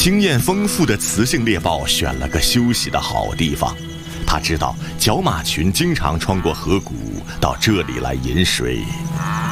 经验丰富的雌性猎豹选了个休息的好地方。他知道角马群经常穿过河谷到这里来饮水。